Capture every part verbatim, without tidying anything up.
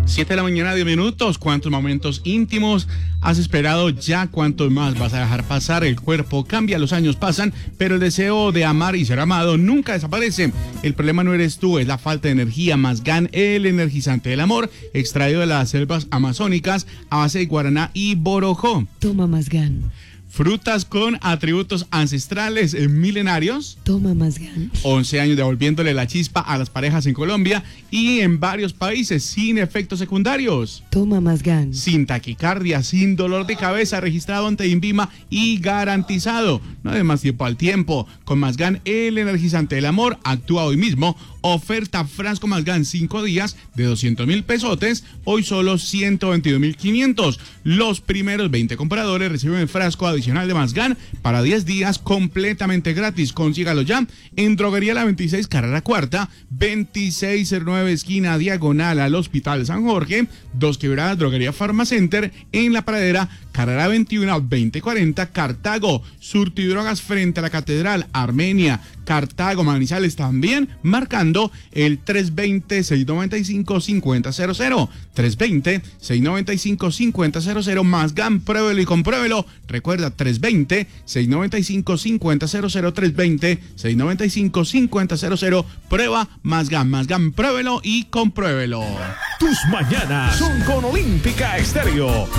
siete de la mañana, diez minutos. ¿Cuántos momentos íntimos has esperado ya? ¿Cuántos más vas a dejar pasar? El cuerpo cambia, los años pasan, pero el deseo de amar y ser amado nunca desaparece. El problema no eres tú, es la falta de energía. Mazgán, el energizante del amor, extraído de las selvas amazónicas a base de guaraná y borojó. Toma Mazgán. Frutas con atributos ancestrales milenarios. Toma Mazgán. once años devolviéndole la chispa a las parejas en Colombia y en varios países sin efectos secundarios. Toma Mazgán. Sin taquicardia, sin dolor de cabeza, registrado ante INVIMA y garantizado. No de más tiempo al tiempo. Con Mazgán, el energizante del amor, actúa hoy mismo. Oferta frasco Mazgán cinco días de doscientos mil pesotes, hoy solo ciento veintidós mil quinientos. Los primeros veinte compradores reciben el frasco adicional de Mazgán para diez días completamente gratis. Consígalo ya en Droguería La veintiséis, carrera cuarta, veintiséis cero nueve, esquina diagonal al Hospital San Jorge, Dos Quebradas, Droguería Pharmacenter, en La Pradera, carrera veintiuno, veinte cuarenta, Cartago. Surtidrogas frente a la Catedral, Armenia, Cartago, Manizales también, marcando el tres dos cero, seis nueve cinco, cinco cero cero cero. tres dos cero, seis nueve cinco, cinco cero cero cero. Mazgán, pruébelo y compruébelo. Recuerda, tres dos cero, seis nueve cinco, cinco cero cero cero. tres dos cero, seis nueve cinco, cinco cero cero cero. Prueba Mazgán, Mazgán, pruébelo y compruébelo. Tus mañanas son con Olímpica Estéreo.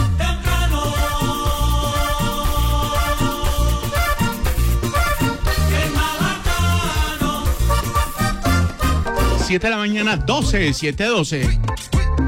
siete de la mañana, doce, siete doce.